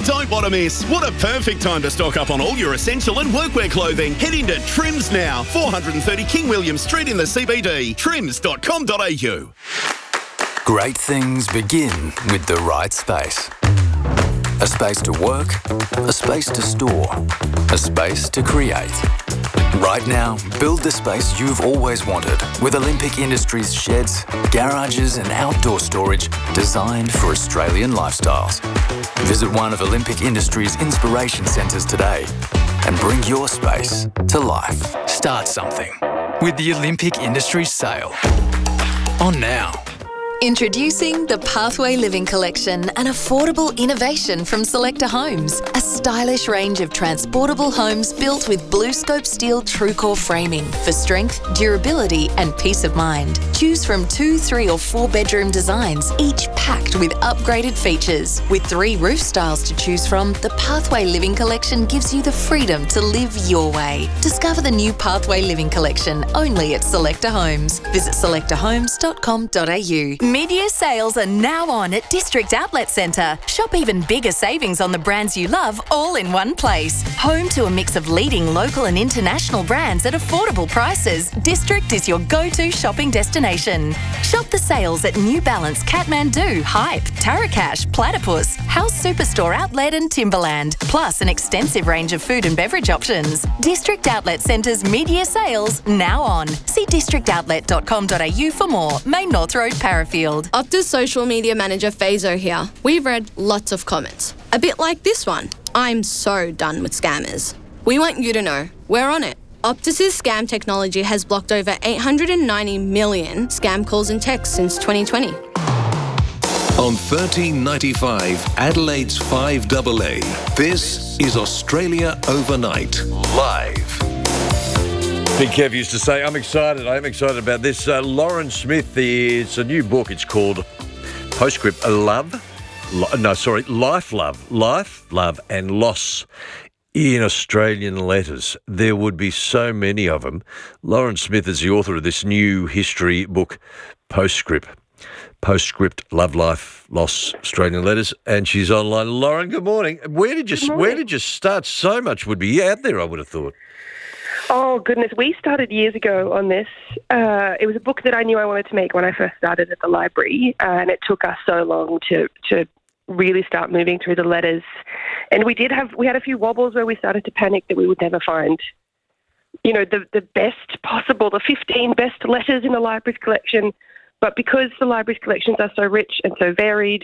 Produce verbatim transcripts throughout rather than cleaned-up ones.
don't want to miss. What a perfect time to stock up on all your essential and workwear clothing. Head into Trims now, four thirty King William Street in the C B D. trims dot com dot a u. Great things begin with the right space. A space to work, a space to store, a space to create. Right now, build the space you've always wanted with Olympic Industries sheds, garages and outdoor storage designed for Australian lifestyles. Visit one of Olympic Industries' inspiration centres today and bring your space to life. Start something with the Olympic Industries sale. On now. Introducing the Pathway Living Collection, an affordable innovation from Selecta Homes. A stylish range of transportable homes built with BlueScope steel TrueCore framing for strength, durability and peace of mind. Choose from two, three or four bedroom designs, each packed with upgraded features. With three roof styles to choose from, the Pathway Living Collection gives you the freedom to live your way. Discover the new Pathway Living Collection only at Selecta Homes. Visit selecta homes dot com dot a u. Mid-year sales are now on at District Outlet Centre. Shop even bigger savings on the brands you love all in one place. Home to a mix of leading local and international brands at affordable prices, District is your go-to shopping destination. Shop the sales at New Balance, Kathmandu, Hype, Tarakash, Platypus, House Superstore Outlet and Timberland, plus an extensive range of food and beverage options. District Outlet Centre's mid-year sales now on. See district outlet dot com dot a u for more. Main North Road, Parafield. Optus social media manager Fazo here. We've read lots of comments. A bit like this one. I'm so done with scammers. We want you to know, we're on it. Optus's scam technology has blocked over eight hundred ninety million scam calls and texts since twenty twenty. On thirteen ninety-five, Adelaide's five A A, this is Australia Overnight, live. Big Kev used to say, I'm excited, I'm excited about this. Uh, Lauren Smith, it's a new book. It's called Postscript Love. Lo- no, sorry, Life, Love. Life, Love and Loss in Australian Letters. There would be so many of them. Lauren Smith is the author of this new history book, Postscript. Postscript, Love, Life, Loss, Australian Letters, and she's online. Lauren, good morning. Where did you Good morning. Where did you start? So much would be out there, I would have thought. Oh, goodness. We started years ago on this. Uh, it was a book that I knew I wanted to make when I first started at the library, uh, and it took us so long to, to really start moving through the letters. And we did have, we had a few wobbles where we started to panic that we would never find, you know, the, the best possible, the fifteen best letters in the library's collection. But because the library's collections are so rich and so varied,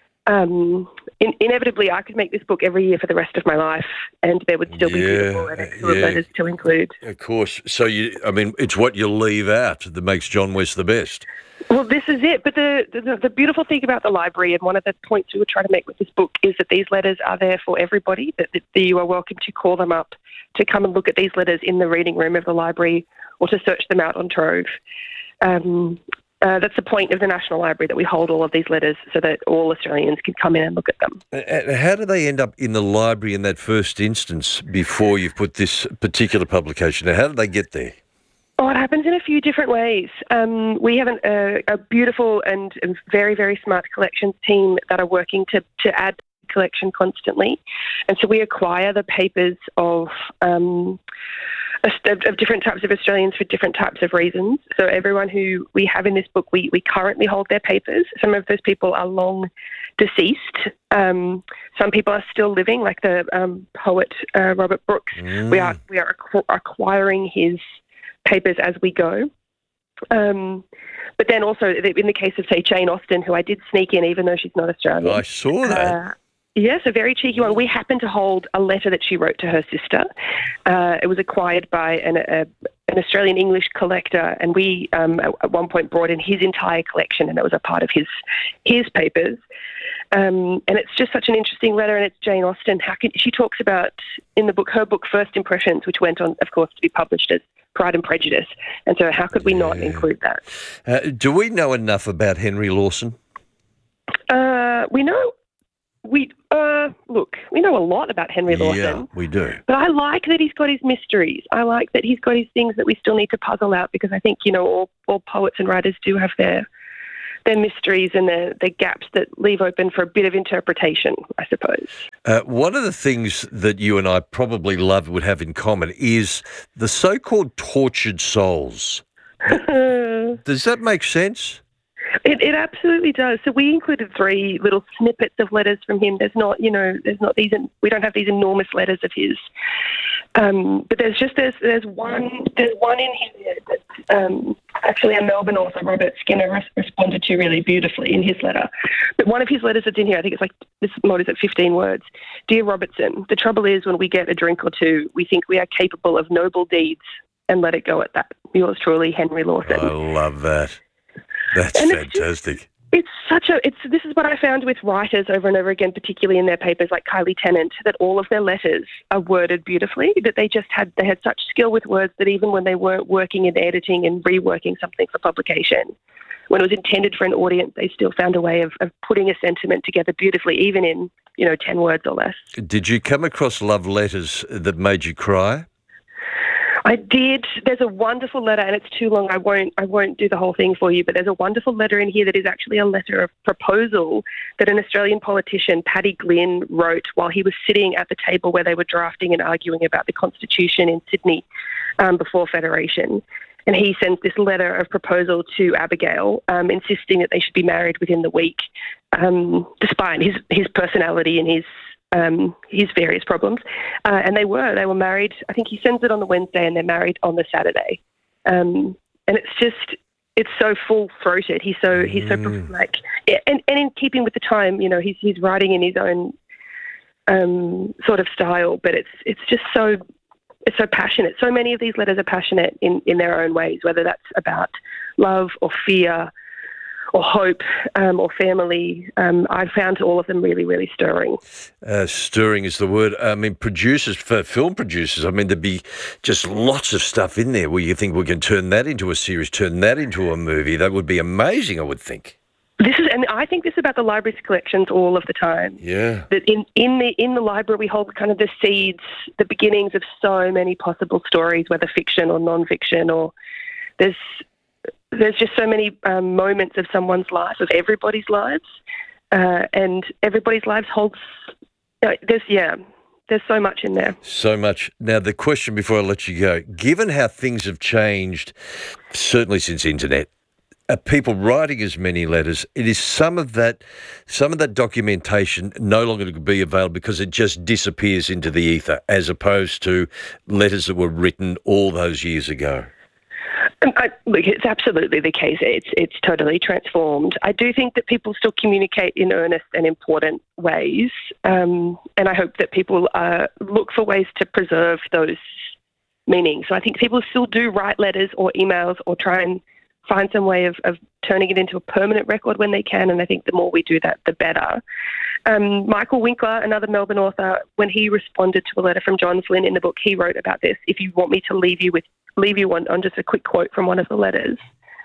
Um, in, inevitably, I could make this book every year for the rest of my life, and there would still be Yeah, beautiful and excellent yeah. letters to include. Of course. So, you, I mean, it's what you leave out that makes John West the best. Well, this is it. But the, the the beautiful thing about the library, and one of the points we were trying to make with this book, is that these letters are there for everybody, that, that you are welcome to call them up, to come and look at these letters in the reading room of the library, or to search them out on Trove. Um, Uh, that's the point of the National Library, that we hold all of these letters so that all Australians can come in and look at them. And how do they end up in the library in that first instance before you've put this particular publication? Now, how did they get there? Oh, it happens in a few different ways. Um, we have an, a, a beautiful and very, very smart collections team that are working to, to add collection constantly. And so we acquire the papers of... Um, of different types of Australians for different types of reasons. So everyone who we have in this book, we, we currently hold their papers. Some of those people are long deceased. Um, some people are still living, like the um, poet uh, Robert Brooks. Mm. We are we are acqu- acquiring his papers as we go. Um, but then also, in the case of, say, Jane Austen, who I did sneak in, even though she's not Australian. I saw that. Uh, Yes, a very cheeky one. We happen to hold a letter that she wrote to her sister. Uh, it was acquired by an, a, an Australian English collector, and we um, at, at one point brought in his entire collection, and it was a part of his his papers. Um, and it's just such an interesting letter, and it's Jane Austen. How can, she talks about, in the book, her book First Impressions, which went on, of course, to be published as Pride and Prejudice. And so how could we not include that? Uh, do we know enough about Henry Lawson? Uh, we know... We uh, look, we know a lot about Henry Lawson. Yeah, we do. But I like that he's got his mysteries. I like that he's got his things that we still need to puzzle out, because I think, you know, all, all poets and writers do have their they're mysteries and they're, they're gaps that leave open for a bit of interpretation, I suppose. Uh, one of the things that you and I probably love would have in common is the so-called tortured souls. Does that make sense? It, it absolutely does. So we included three little snippets of letters from him. There's not, you know, there's not these. We don't have these enormous letters of his, um, but there's just there's there's one there's one in here that um, actually a Melbourne author, Robert Skinner, res- responded to really beautifully in his letter. But one of his letters that's in here, I think it's like this. What is it? fifteen words. Dear Robertson, the trouble is when we get a drink or two, we think we are capable of noble deeds and let it go at that. Yours truly, Henry Lawson. I love that. That's and fantastic. It's, just, it's such a. It's this is what I found with writers over and over again, particularly in their papers like Kylie Tennant, that all of their letters are worded beautifully. That they just had they had such skill with words that even when they weren't working and editing and reworking something for publication, when it was intended for an audience, they still found a way of, of putting a sentiment together beautifully, even in you know ten words or less. Did you come across love letters that made you cry? I did. There's a wonderful letter, and it's too long. I won't. I won't do the whole thing for you. But there's a wonderful letter in here that is actually a letter of proposal that an Australian politician, Paddy Glynn, wrote while he was sitting at the table where they were drafting and arguing about the Constitution in Sydney um, before Federation. And he sends this letter of proposal to Abigail, um, insisting that they should be married within the week, um, despite his his personality and his. Um, his various problems, uh, and they were they were married. I think he sends it on the Wednesday, and they're married on the Saturday. Um, and it's just it's so full throated. He's so he's so Mm. like, and and in keeping with the time, you know, he's he's writing in his own um, sort of style, but it's it's just so it's so passionate. So many of these letters are passionate in in their own ways, whether that's about love or fear or hope, um, or family. Um, I found all of them really, really stirring. Uh, stirring is the word. I mean, producers, for film producers, I mean, there'd be just lots of stuff in there where you think we can turn that into a series, turn that into a movie. That would be amazing, I would think. This is, and I think this about the library's collections all of the time. Yeah. That in, in the in the library we hold kind of the seeds, the beginnings of so many possible stories, whether fiction or non-fiction, or there's There's just so many um, moments of someone's life, of everybody's lives, uh, and everybody's lives holds. You know, there's yeah, there's so much in there. So much. Now, the question before I let you go: given how things have changed, certainly since internet, are people writing as many letters? It is some of that, some of that documentation no longer to be available because it just disappears into the ether, as opposed to letters that were written all those years ago. I, look, it's absolutely the case. It's it's totally transformed. I do think that people still communicate in earnest and important ways, um, and I hope that people uh, look for ways to preserve those meanings. So I think people still do write letters or emails or try and find some way of, of turning it into a permanent record when they can, and I think the more we do that, the better. Um, Michael Winkler, another Melbourne author, when he responded to a letter from John Flynn in the book, he wrote about this. If you want me to leave you with leave you on, on just a quick quote from one of the letters.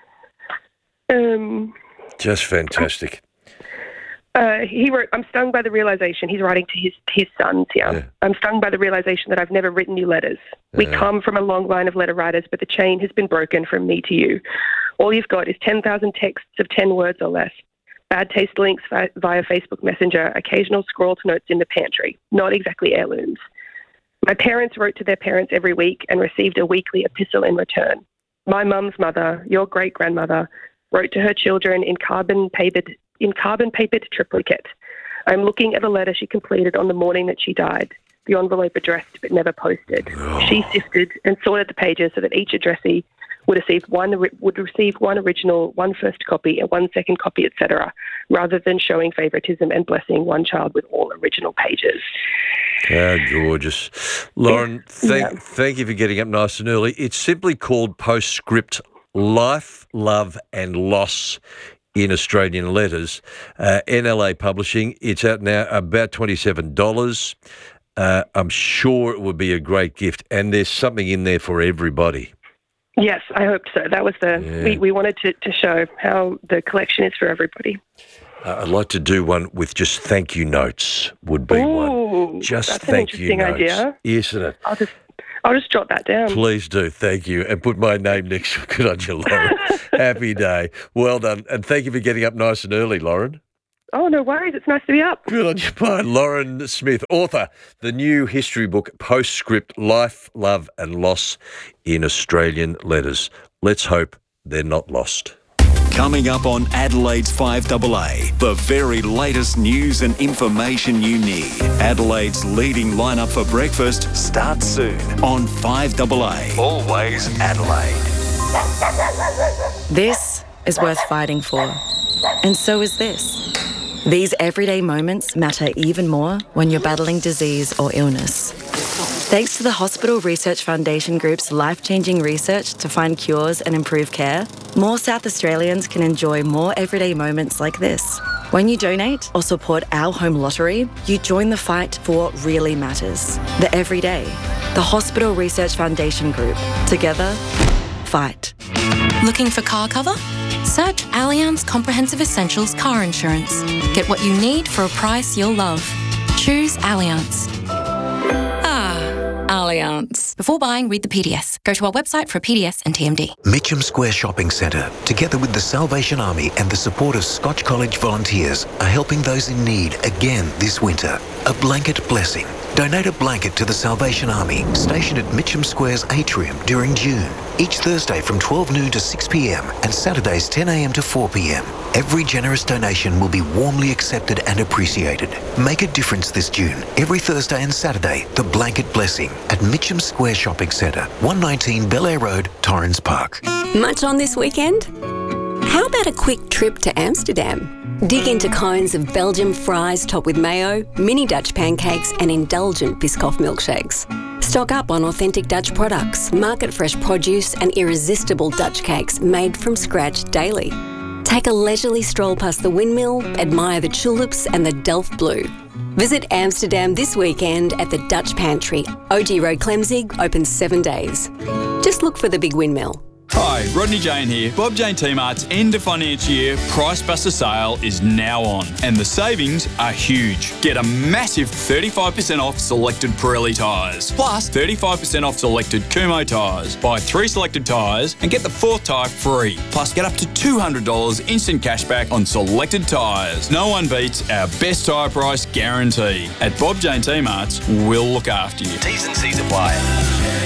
Um, Just fantastic. Uh, he wrote, I'm stung by the realization, he's writing to his, his sons here, Yeah. I'm stung by the realization that I've never written you letters. We Yeah. come from a long line of letter writers, but the chain has been broken from me to you. All you've got is ten thousand texts of ten words or less, bad taste links vi- via Facebook Messenger, occasional scrawled notes in the pantry, not exactly heirlooms. My parents wrote to their parents every week and received a weekly epistle in return. My mum's mother, your great-grandmother, wrote to her children in carbon-papered in carbon-papered triplicate. I'm looking at a letter she completed on the morning that she died, the envelope addressed but never posted. She sifted and sorted the pages so that each addressee would receive one would receive one original, one first copy, and one second copy, et cetera, rather than showing favouritism and blessing one child with all original pages. How gorgeous. Lauren, thank, Yeah. thank you for getting up nice and early. It's simply called Postscript: Life, Love and Loss in Australian Letters. Uh, N L A Publishing. It's out now, about twenty-seven dollars. Uh, I'm sure it would be a great gift, and there's something in there for everybody. Yes, I hope so. That was the Yeah. we, we wanted to, to show how the collection is for everybody. Uh, I'd like to do one with just thank you notes would be Ooh, one. Just that's an thank you interesting notes. idea. Isn't it? I'll just I'll just jot that down. Please do, thank you. And put my name next to it. Good on you, Lauren. Happy day. Well done. And thank you for getting up nice and early, Lauren. Oh, no worries. It's nice to be up. Good on you, bye. Lauren Smith, author, the new history book, Postscript, Life, Love and Loss in Australian Letters. Let's hope they're not lost. Coming up on Adelaide's five A A, the very latest news and information you need. Adelaide's leading lineup for breakfast starts soon on five A A. Always Adelaide. This is worth fighting for. And so is this. These everyday moments matter even more when you're battling disease or illness. Thanks to the Hospital Research Foundation Group's life-changing research to find cures and improve care, more South Australians can enjoy more everyday moments like this. When you donate or support our home lottery, you join the fight for what really matters. The everyday. The Hospital Research Foundation Group. Together, fight. Looking for car cover? Search Allianz Comprehensive Essentials Car Insurance. Get what you need for a price you'll love. Choose Allianz. Ah, Allianz. Before buying, read the P D S. Go to our website for a P D S and T M D. Mitcham Square Shopping Centre, together with the Salvation Army and the support of Scotch College volunteers, are helping those in need again this winter. A blanket blessing. Donate a blanket to the Salvation Army, stationed at Mitcham Square's atrium during June. Each Thursday from twelve noon to six p m and Saturdays ten a m to four p m. Every generous donation will be warmly accepted and appreciated. Make a difference this June. Every Thursday and Saturday, the Blanket Blessing at Mitcham Square Shopping Centre, one nineteen Bel Air Road, Torrens Park. Much on this weekend? How about a quick trip to Amsterdam? Dig into cones of Belgian fries topped with mayo, mini Dutch pancakes and indulgent Biscoff milkshakes. Stock up on authentic Dutch products, market-fresh produce and irresistible Dutch cakes made from scratch daily. Take a leisurely stroll past the windmill, admire the tulips and the Delft Blue. Visit Amsterdam this weekend at the Dutch Pantry. O G Road Clemzig, open seven days. Just look for the big windmill. Hi, Rodney Jane here. Bob Jane T-Mart's end of financial year Price Buster sale is now on, and the savings are huge. Get a massive thirty-five percent off selected Pirelli tyres, plus thirty-five percent off selected Kumho tyres. Buy three selected tyres and get the fourth tyre free. Plus, get up to two hundred dollars instant cashback on selected tyres. No one beats our best tyre price guarantee. At Bob Jane T-Mart's, we'll look after you. T's and C's apply.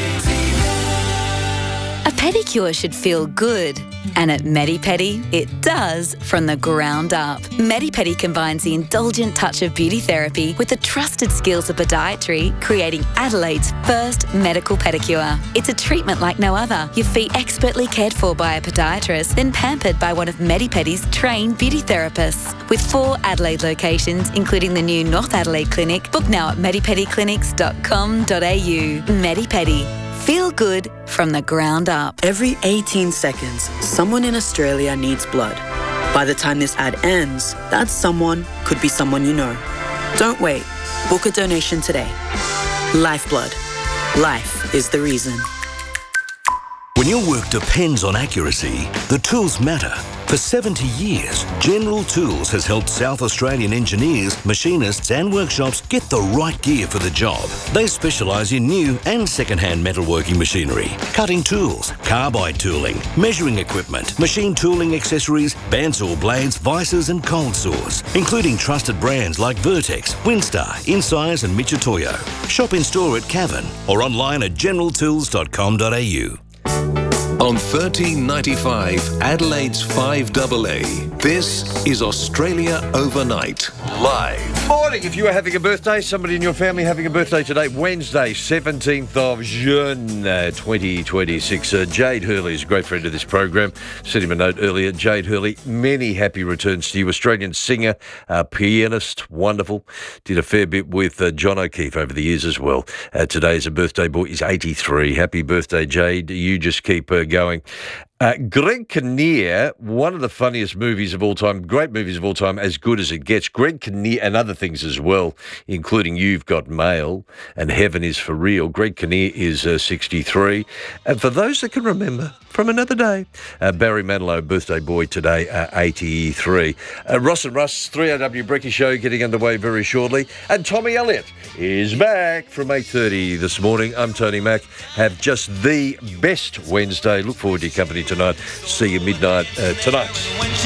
A pedicure should feel good, and at Medi-Pedi, it does from the ground up. Medi-Pedi combines the indulgent touch of beauty therapy with the trusted skills of podiatry, creating Adelaide's first medical pedicure. It's a treatment like no other. Your feet expertly cared for by a podiatrist, then pampered by one of Medi-Pedi's trained beauty therapists. With four Adelaide locations, including the new North Adelaide Clinic, book now at medipedi clinics dot com dot a u. Medi-Pedi. Feel good from the ground up. Every eighteen seconds, someone in Australia needs blood. By the time this ad ends, that someone could be someone you know. Don't wait. Book a donation today. Lifeblood. Life is the reason. When your work depends on accuracy, the tools matter. For seventy years, General Tools has helped South Australian engineers, machinists and workshops get the right gear for the job. They specialise in new and second-hand metalworking machinery, cutting tools, carbide tooling, measuring equipment, machine tooling accessories, bandsaw blades, vices and cold saws, including trusted brands like Vertex, Winstar, Insize and Michitoyo. Shop in store at Cavan or online at general tools dot com dot a u. On thirteen ninety-five, Adelaide's five A A, this is Australia Overnight, live. Morning. If you are having a birthday, somebody in your family having a birthday today, Wednesday, seventeenth of June, uh, twenty twenty-six. Uh, Jade Hurley is a great friend of this program. Sent him a note earlier. Jade Hurley, many happy returns to you. Australian singer, uh, pianist, wonderful. Did a fair bit with uh, John O'Keefe over the years as well. Uh, today is a birthday boy. He's eighty-three. Happy birthday, Jade. You just keep uh, going. Uh, Greg Kinnear, one of the funniest movies of all time, great movies of all time, As Good As It Gets. Greg Kinnear, and other things as well, including You've Got Mail and Heaven Is For Real. Greg Kinnear is uh, sixty-three. And for those that can remember, from another day. Uh, Barry Manilow, birthday boy today, uh, eighty-three. Uh, Ross and Russ, three R W Brekkie Show getting underway very shortly. And Tommy Elliott is back from eight thirty this morning. I'm Tony Mack. Have just the best Wednesday. Look forward to your company tonight. See you midnight uh, tonight.